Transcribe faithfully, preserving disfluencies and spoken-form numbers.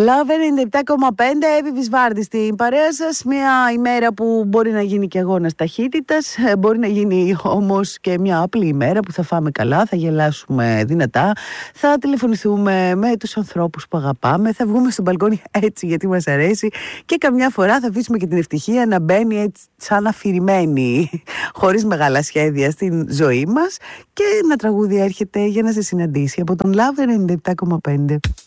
Love ενενήντα επτά κόμμα πέντε, Εύη Βυσβάρδη στην παρέα σας. Μια ημέρα που μπορεί να γίνει και αγώνας ταχύτητας, μπορεί να γίνει όμως και μια απλή ημέρα που θα φάμε καλά, θα γελάσουμε δυνατά, θα τηλεφωνηθούμε με τους ανθρώπους που αγαπάμε, θα βγούμε στο μπαλκόνι έτσι γιατί μας αρέσει και καμιά φορά θα αφήσουμε και την ευτυχία να μπαίνει έτσι σαν αφηρημένη, χωρίς μεγάλα σχέδια στην ζωή μας, και ένα τραγούδι έρχεται για να σε συναντήσει από τον Love ενενήντα επτά κόμμα πέντε.